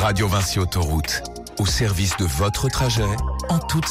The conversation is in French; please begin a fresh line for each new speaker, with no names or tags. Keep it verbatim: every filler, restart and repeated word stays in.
Radio Vinci Autoroute, au service de votre trajet, en toute